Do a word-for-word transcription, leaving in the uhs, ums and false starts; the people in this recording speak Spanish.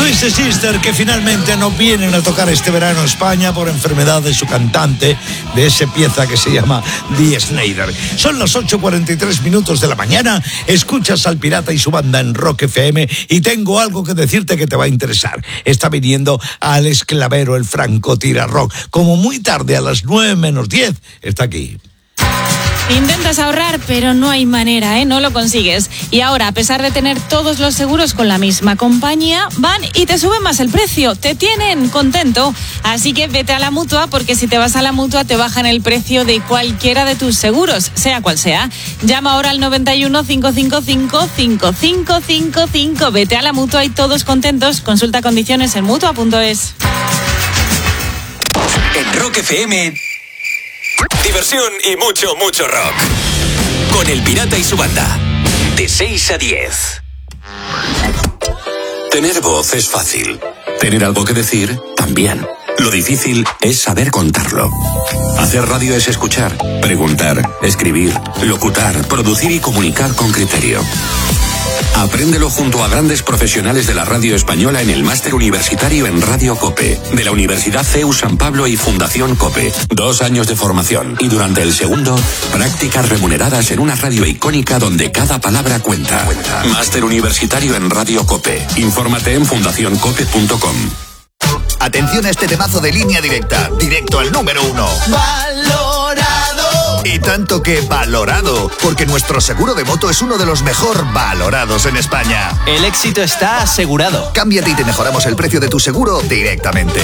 Twisted Sister, que finalmente no vienen a tocar este verano a España por enfermedad de su cantante, de esa pieza que se llama Dee Snider. Son las ocho cuarenta y tres minutos de la mañana, escuchas al Pirata y su banda en Rock F M y tengo algo que decirte que te va a interesar. Está viniendo Alex Clavero, el francotira rock, como muy tarde, a las nueve menos diez, está aquí. Intentas ahorrar, pero no hay manera, ¿eh? No lo consigues. Y ahora, a pesar de tener todos los seguros con la misma compañía, van y te suben más el precio. Te tienen contento. Así que vete a la Mutua, porque si te vas a la Mutua te bajan el precio de cualquiera de tus seguros, sea cual sea. Llama ahora al noventa y uno, cinco cinco cinco, cinco cinco cinco cinco. Vete a la Mutua y todos contentos. Consulta condiciones en mutua punto es. En Rock F M... diversión y mucho, mucho rock. Con el Pirata y su banda. De seis a diez. Tener voz es fácil. Tener algo que decir, también. Lo difícil es saber contarlo. Hacer radio es escuchar, preguntar, escribir, locutar, producir y comunicar con criterio. Apréndelo junto a grandes profesionales de la radio española en el máster universitario en Radio COPE, de la Universidad C E U San Pablo y Fundación COPE. Dos años de formación y durante el segundo, prácticas remuneradas en una radio icónica donde cada palabra cuenta. Máster universitario en Radio COPE. Infórmate en fundación cope punto com. Atención a este temazo de Línea Directa, directo al número uno. ¡Valorado! Y tanto que valorado, porque nuestro seguro de moto es uno de los mejor valorados en España. El éxito está asegurado. Cámbiate y te mejoramos el precio de tu seguro directamente.